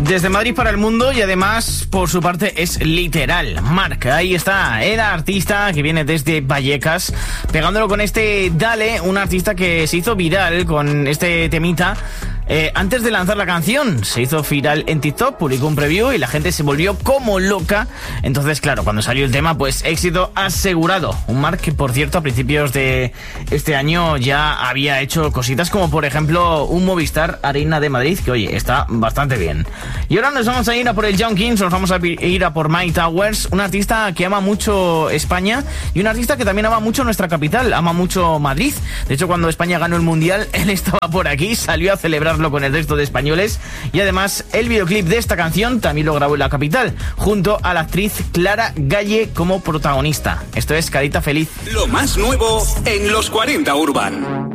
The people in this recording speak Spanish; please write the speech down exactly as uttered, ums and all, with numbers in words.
Desde Madrid para el mundo y además, por su parte, es literal. Marc, ahí está, el artista que viene desde Vallecas, pegándolo con este Dale, un artista que se hizo viral con este temita. Eh, antes de lanzar la canción, se hizo viral en TikTok, publicó un preview y la gente se volvió como loca. Entonces, claro, cuando salió el tema, pues éxito asegurado. Un Marc que, por cierto, a principios de este año ya había hecho cositas como, por ejemplo, un Movistar Arena de Madrid, que, oye, está bastante bien. Y ahora nos vamos a ir a por el Young Kings, nos vamos a ir a por Mike Towers, un artista que ama mucho España y un artista que también ama mucho nuestra capital, ama mucho Madrid. De hecho, cuando España ganó el Mundial, él estaba por aquí, salió a celebrarlo con el resto de españoles y además el videoclip de esta canción también lo grabó en la capital, junto a la actriz Clara Galle como protagonista. Esto es Carita Feliz. Lo más nuevo en los cuarenta Urban.